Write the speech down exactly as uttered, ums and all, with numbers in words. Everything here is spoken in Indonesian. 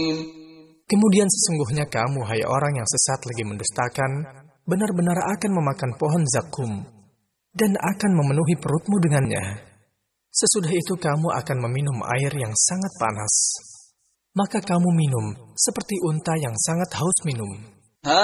Kemudian sesungguhnya kamu, hai orang yang sesat lagi mendustakan, benar-benar akan memakan pohon zakum, dan akan memenuhi perutmu dengannya. Sesudah itu kamu akan meminum air yang sangat panas. Maka kamu minum seperti unta yang sangat haus minum.